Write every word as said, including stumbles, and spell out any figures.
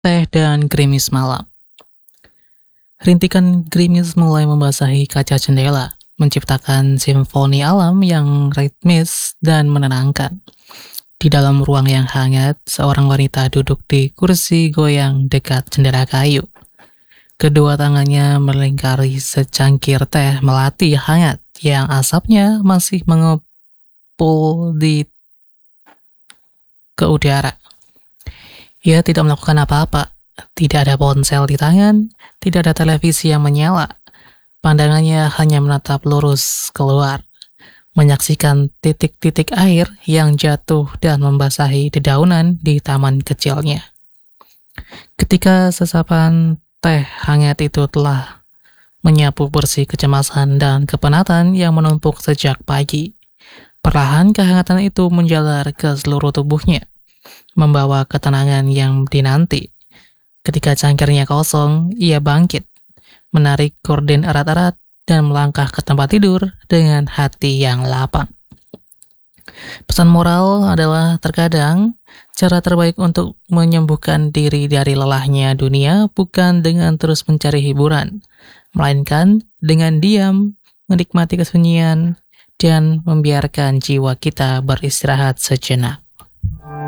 Teh dan gerimis malam. Rintikan gerimis mulai membasahi kaca jendela, menciptakan simfoni alam yang ritmis dan menenangkan. Di dalam ruang yang hangat, seorang wanita duduk di kursi goyang dekat jendela kayu. Kedua tangannya melingkari secangkir teh melati hangat yang asapnya masih mengepul di ke udara. Ia tidak melakukan apa-apa. Tidak ada ponsel di tangan, tidak ada televisi yang menyala. Pandangannya hanya menatap lurus keluar, menyaksikan titik-titik air yang jatuh dan membasahi dedaunan di taman kecilnya. Ketika sesapan teh hangat itu telah menyapu bersih kecemasan dan kepenatan yang menumpuk sejak pagi, perlahan kehangatan itu menjalar ke seluruh tubuhnya, membawa ketenangan yang dinanti. Ketika cangkirnya kosong, ia bangkit, menarik gorden erat-erat dan melangkah ke tempat tidur dengan hati yang lapang. Pesan moral adalah terkadang cara terbaik untuk menyembuhkan diri dari lelahnya dunia bukan dengan terus mencari hiburan, melainkan dengan diam, menikmati kesunyian, dan membiarkan jiwa kita beristirahat sejenak.